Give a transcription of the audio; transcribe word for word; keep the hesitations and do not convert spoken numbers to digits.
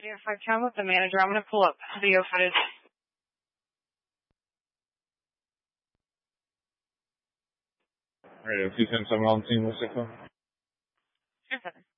If I come with the manager, I'm going to pull up video footage. Radio two ten seven on team, what's it called? Sure, seven.